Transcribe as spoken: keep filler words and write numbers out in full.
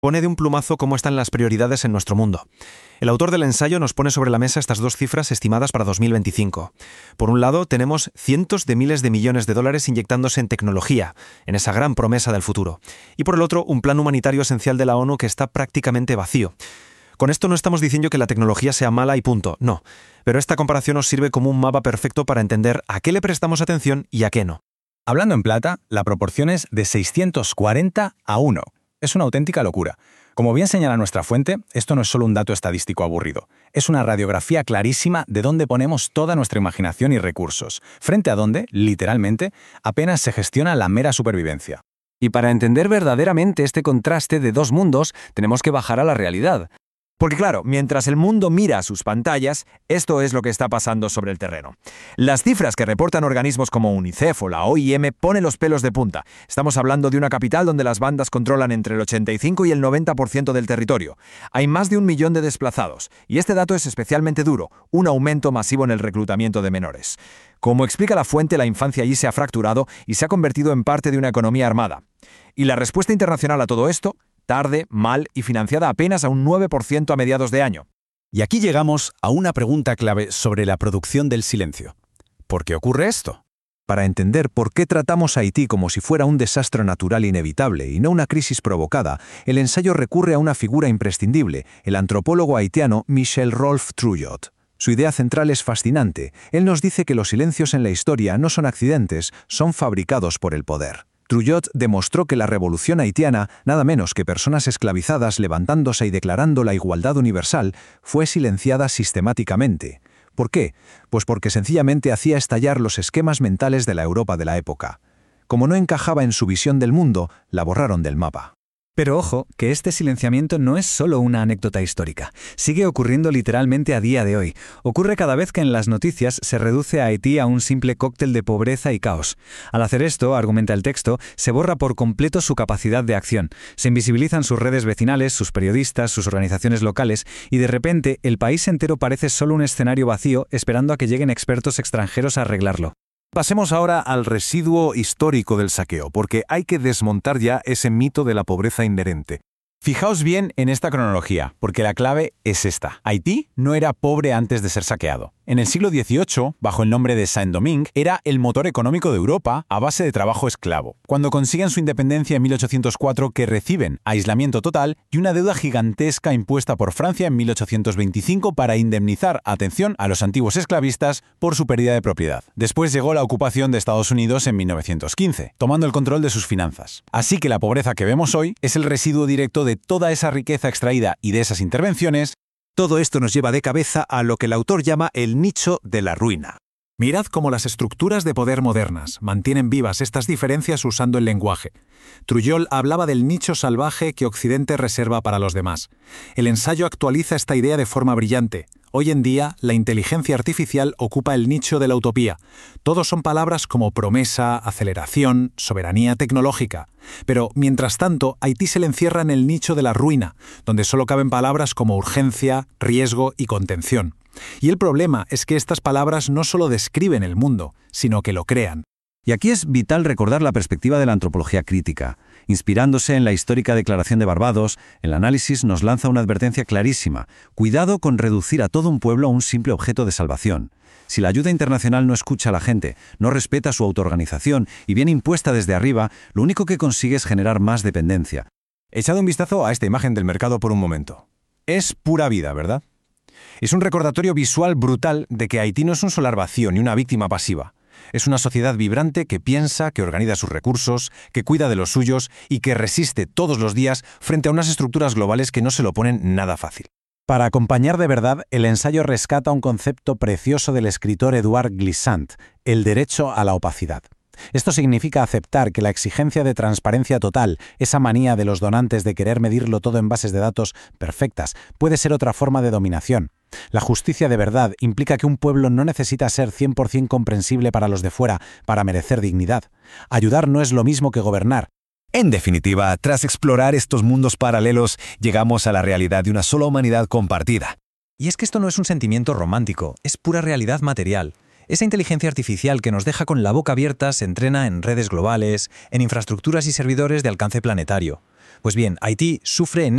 Pone de un plumazo cómo están las prioridades en nuestro mundo. El autor del ensayo nos pone sobre la mesa estas dos cifras estimadas para dos mil veinticinco. Por un lado, tenemos cientos de miles de millones de dólares inyectándose en tecnología, en esa gran promesa del futuro. Y por el otro, un plan humanitario esencial de la ONU que está prácticamente vacío. Con esto no estamos diciendo que la tecnología sea mala y punto, no. Pero esta comparación nos sirve como un mapa perfecto para entender a qué le prestamos atención y a qué no. Hablando en plata, la proporción es de seiscientos cuarenta a uno. Es una auténtica locura. Como bien señala nuestra fuente, esto no es solo un dato estadístico aburrido. Es una radiografía clarísima de dónde ponemos toda nuestra imaginación y recursos, frente a dónde, literalmente, apenas se gestiona la mera supervivencia. Y para entender verdaderamente este contraste de dos mundos, tenemos que bajar a la realidad. Porque claro, mientras el mundo mira a sus pantallas, esto es lo que está pasando sobre el terreno. Las cifras que reportan organismos como UNICEF o la O I M ponen los pelos de punta. Estamos hablando de una capital donde las bandas controlan entre el ochenta y cinco y el noventa por ciento del territorio. Hay más de un millón de desplazados. Y este dato es especialmente duro, un aumento masivo en el reclutamiento de menores. Como explica la fuente, la infancia allí se ha fracturado y se ha convertido en parte de una economía armada. Y la respuesta internacional a todo esto, tarde, mal y financiada apenas a un nueve por ciento a mediados de año. Y aquí llegamos a una pregunta clave sobre la producción del silencio. ¿Por qué ocurre esto? Para entender por qué tratamos a Haití como si fuera un desastre natural inevitable y no una crisis provocada, el ensayo recurre a una figura imprescindible, el antropólogo haitiano Michel Rolph Trouillot. Su idea central es fascinante. Él nos dice que los silencios en la historia no son accidentes, son fabricados por el poder. Trouillot demostró que la revolución haitiana, nada menos que personas esclavizadas levantándose y declarando la igualdad universal, fue silenciada sistemáticamente. ¿Por qué? Pues porque sencillamente hacía estallar los esquemas mentales de la Europa de la época. Como no encajaba en su visión del mundo, la borraron del mapa. Pero ojo, que este silenciamiento no es solo una anécdota histórica. Sigue ocurriendo literalmente a día de hoy. Ocurre cada vez que en las noticias se reduce a Haití a un simple cóctel de pobreza y caos. Al hacer esto, argumenta el texto, se borra por completo su capacidad de acción. Se invisibilizan sus redes vecinales, sus periodistas, sus organizaciones locales, y de repente el país entero parece solo un escenario vacío esperando a que lleguen expertos extranjeros a arreglarlo. Pasemos ahora al residuo histórico del saqueo, porque hay que desmontar ya ese mito de la pobreza inherente. Fijaos bien en esta cronología, porque la clave es esta. Haití no era pobre antes de ser saqueado. En el siglo dieciocho, bajo el nombre de Saint-Domingue, era el motor económico de Europa a base de trabajo esclavo. Cuando consiguen su independencia en mil ochocientos cuatro, que reciben aislamiento total y una deuda gigantesca impuesta por Francia en mil ochocientos veinticinco para indemnizar, atención, a los antiguos esclavistas por su pérdida de propiedad. Después llegó la ocupación de Estados Unidos en mil novecientos quince, tomando el control de sus finanzas. Así que la pobreza que vemos hoy es el residuo directo de toda esa riqueza extraída y de esas intervenciones. Todo esto nos lleva de cabeza a lo que el autor llama el nicho de la ruina. Mirad cómo las estructuras de poder modernas mantienen vivas estas diferencias usando el lenguaje. Trouillot hablaba del nicho salvaje que Occidente reserva para los demás. El ensayo actualiza esta idea de forma brillante. Hoy en día, la inteligencia artificial ocupa el nicho de la utopía. Todos son palabras como promesa, aceleración, soberanía tecnológica. Pero, mientras tanto, Haití se le encierra en el nicho de la ruina, donde solo caben palabras como urgencia, riesgo y contención. Y el problema es que estas palabras no solo describen el mundo, sino que lo crean. Y aquí es vital recordar la perspectiva de la antropología crítica. Inspirándose en la histórica Declaración de Barbados, el análisis nos lanza una advertencia clarísima. Cuidado con reducir a todo un pueblo a un simple objeto de salvación. Si la ayuda internacional no escucha a la gente, no respeta su autoorganización y viene impuesta desde arriba, lo único que consigue es generar más dependencia. Echad un vistazo a esta imagen del mercado por un momento. Es pura vida, ¿verdad? Es un recordatorio visual brutal de que Haití no es un solar vacío ni una víctima pasiva. Es una sociedad vibrante que piensa, que organiza sus recursos, que cuida de los suyos y que resiste todos los días frente a unas estructuras globales que no se lo ponen nada fácil. Para acompañar de verdad, el ensayo rescata un concepto precioso del escritor Edouard Glissant, el derecho a la opacidad. Esto significa aceptar que la exigencia de transparencia total, esa manía de los donantes de querer medirlo todo en bases de datos perfectas, puede ser otra forma de dominación. La justicia de verdad implica que un pueblo no necesita ser cien por ciento comprensible para los de fuera para merecer dignidad. Ayudar no es lo mismo que gobernar. En definitiva, tras explorar estos mundos paralelos, llegamos a la realidad de una sola humanidad compartida. Y es que esto no es un sentimiento romántico, es pura realidad material. Esa inteligencia artificial que nos deja con la boca abierta se entrena en redes globales, en infraestructuras y servidores de alcance planetario. Pues bien, Haití sufre en